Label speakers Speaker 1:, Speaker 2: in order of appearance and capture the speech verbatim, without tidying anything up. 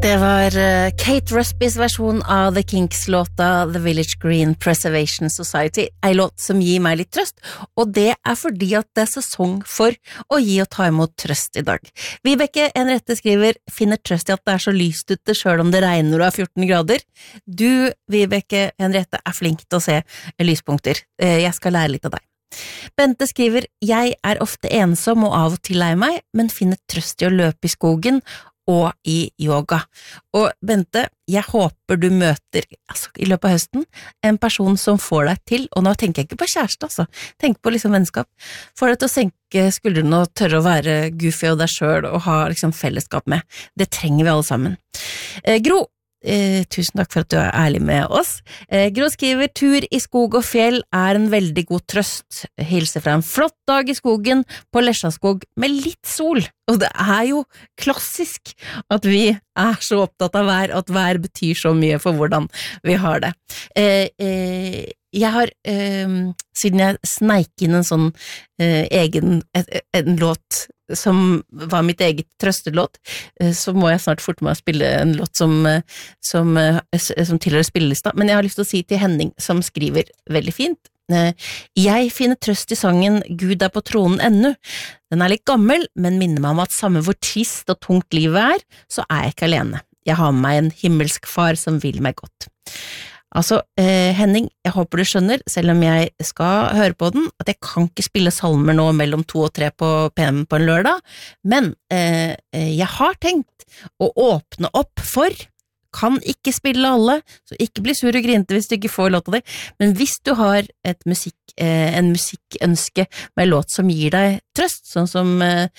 Speaker 1: Det var uh, Kate Rusbys versjon av The Kinks-låta The Village Green Preservation Society, en låt som gir meg litt trøst, og det er fordi at det er sesong for å gi og ta imot trøst i dag. Vibeke Henriette skriver, finner trøst i at det er så lyst ute selv om det regner og er fjorten grader. Du, Vibeke Henriette, er flink til å se lyspunkter. Uh, jeg skal lære litt av deg. Bente skriver, jeg er ofte ensom og av og til lei meg, men finner trøst i å løpe i skogen og i yoga. Og Bente, jeg håper du møter altså, i løpet av høsten en person som får deg til, og nå tenker jeg ikke på kjæreste, altså, tenk på liksom vennskap, får deg til å senke skuldrene og tørre å være goofy og deg selv og ha liksom fellesskap med. Det trenger vi alle sammen. Eh, Gro, Eh, tusen takk for at du er ærlig med oss. Eh, Gro skriver, tur i skog og fjell er en veldig god trøst. Hilser fra en flott dag i skogen på Lesjaskog med litt sol. Og det er jo klassisk at vi er så opptatt av vær, at vær betyr så mye for hvordan vi har det. Eh, eh, jeg har, eh, siden jeg sneik inn en sånn eh, egen, et, en låt som var mitt eget trøstelåt, så må jeg snart forte meg å spille en låt som, som, som tilhører spillelista, men jeg har lyst til å si til Henning, som skriver veldig fint, jeg finner trøst i sangen Gud er på tronen ennå. Den er litt gammel, men minner meg om at samme hvor trist og tungt livet er, så er jeg ikke alene. Jeg har med meg en himmelsk far som vil meg godt. Altså, eh, Henning, jeg håper du skjønner, selv om jeg skal høre på den, at jeg kan ikke spille salmer nå mellom to og tre på P M på en lørdag, men eh, jeg har tenkt å åpne opp for, kan ikke spille alle, så ikke bli sur og grinte hvis du ikke får låt av det, men hvis du har et musikk, eh, en musikkønske med låt som gir deg trøst, sånn som eh,